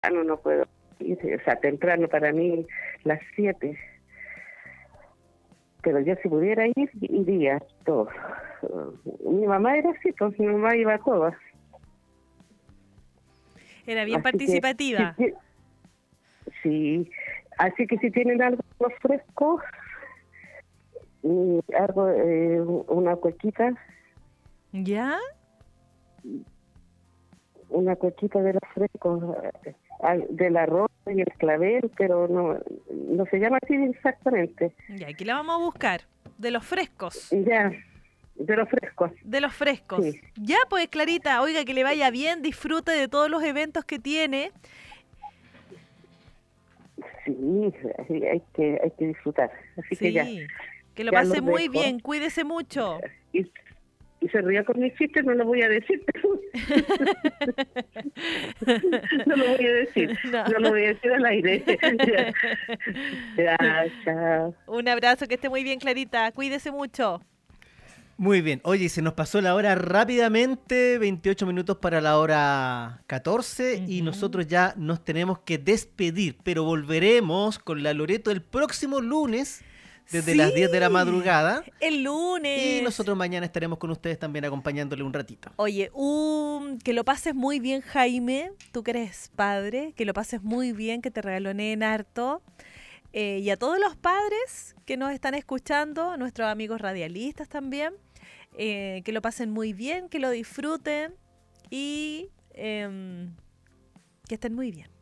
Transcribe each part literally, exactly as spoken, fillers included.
no, no puedo ir, o sea, temprano para mí las siete. Pero yo si pudiera ir, iría todo. Mi mamá era así, pues mi mamá iba a todas. Era bien Así participativa. Que, sí, así que si tienen algo fresco, y algo, eh, una cuequita. ¿Ya? Una cuequita de los frescos, del arroz y el clavel, pero no, no se llama así exactamente. Ya, aquí la vamos a buscar. De los frescos. Ya, de los frescos. De los frescos. Sí. Ya, pues, Clarita, oiga, que le vaya bien, disfrute de todos los eventos que tiene. Sí, hay que, hay que disfrutar. Así sí, que ya. Que lo ya pase muy dejo. bien, cuídese mucho. Y, y se ría con mis chistes, no lo voy a decir. no lo voy a decir, no. no lo voy a decir al aire. ya. Ya, chao. Un abrazo, que esté muy bien, Clarita, cuídese mucho. Muy bien, oye, se nos pasó la hora rápidamente, veintiocho minutos para la hora catorce, uh-huh. y nosotros ya nos tenemos que despedir, pero volveremos con la Loreto el próximo lunes, desde sí, las diez de la madrugada. El lunes. Y nosotros mañana estaremos con ustedes también acompañándole un ratito. Oye, um, que lo pases muy bien, Jaime, tú que eres padre, que lo pases muy bien, que te regaloneen harto. Eh, y a todos los padres que nos están escuchando, nuestros amigos radialistas también, eh, que lo pasen muy bien, que lo disfruten y eh, que estén muy bien.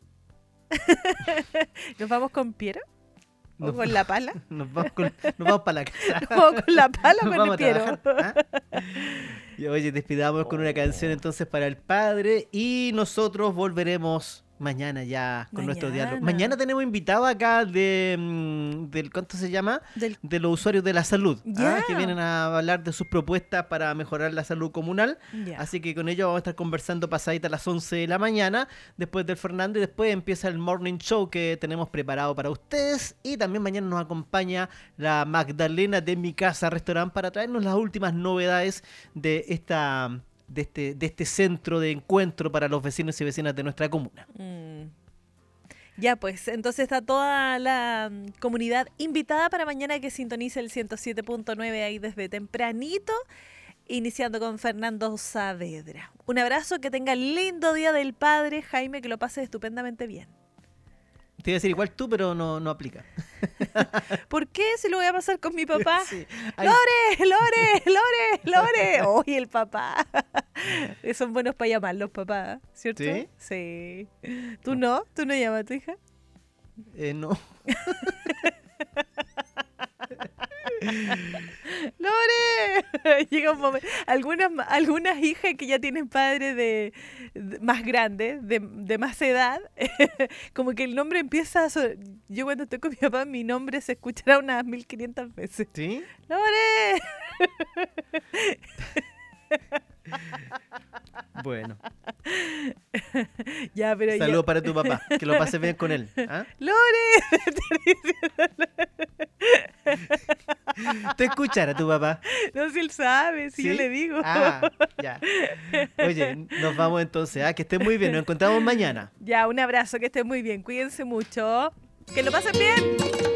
¿Nos vamos con Piero? ¿O nos, con la pala? Nos vamos, con, nos vamos para la casa. ¿Nos vamos con la pala o con el Piero? ¿Ah? Y oye, despidamos oh. con una canción entonces para el padre y nosotros volveremos mañana ya con mañana. nuestro diálogo. Mañana tenemos invitado acá de del ¿cuánto se llama? Del... de los usuarios de la salud, yeah. ¿ah? que vienen a hablar de sus propuestas para mejorar la salud comunal. Yeah. Así que con ellos vamos a estar conversando pasadita a las once de la mañana, después del Fernando, y después empieza el Morning Show que tenemos preparado para ustedes. Y también mañana nos acompaña la Magdalena de Mi Casa Restaurant para traernos las últimas novedades de esta... De este, de este centro de encuentro para los vecinos y vecinas de nuestra comuna. Mm. Ya, pues, entonces está toda la um, comunidad invitada para mañana que sintonice el ciento siete punto nueve ahí desde tempranito, iniciando con Fernando Saavedra. Un abrazo, que tenga lindo Día del Padre, Jaime, que lo pases estupendamente bien. Te iba a decir igual tú, pero no, no aplica. ¿Por qué? Si lo voy a pasar con mi papá. Sí. ¡Lore! ¡Lore! ¡Lore! ¡Lore! ¡Oye, el papá! Son buenos para llamar los papás, ¿cierto? ¿Sí? Sí. ¿Tú no? no? ¿Tú no llamas a tu hija? Eh, no. ¡Lore! Llega un momento. Algunas, algunas hijas que ya tienen padres de, de más grandes, de, de más edad, como que el nombre empieza a... So Yo cuando estoy con mi papá, mi nombre se escuchará unas mil quinientas veces. ¿Sí? ¡Lore! Bueno. Ya, pero saludos yo... para tu papá, que lo pases bien con él. ¿Ah? ¡Lore! ¿Te escuchará tu papá? No, si él sabe, si ¿sí? yo le digo. Ah, ya. Oye, nos vamos entonces, ¿ah? Que estén muy bien, nos encontramos mañana. Ya, un abrazo, que estén muy bien, cuídense mucho. Que lo pasen bien.